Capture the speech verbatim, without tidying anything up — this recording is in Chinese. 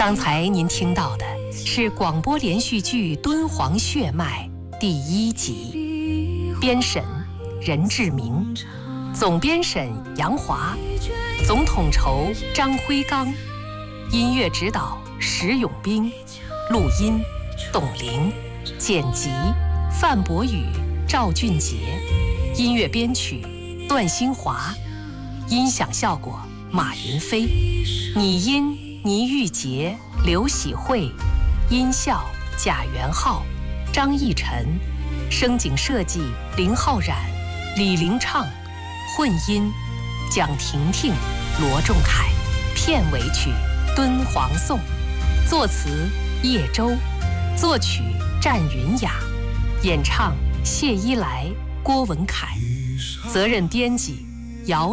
刚才您听到的是广播连续剧《敦煌血脉》第一集，编审任志明，总编审杨华，总统筹张辉刚，音乐指导石永兵，录音董玲，剪辑范博宇、赵俊杰，音乐编曲段新华，音响效果马云飞，拟音倪玉洁、刘喜慧，音效贾元浩、张逸晨，声景设计林浩然、李玲畅，混音蒋婷婷、罗仲凯，片尾曲《敦煌颂》，作词叶舟，作曲战云雅，演唱谢依来、郭文凯，责任编辑姚。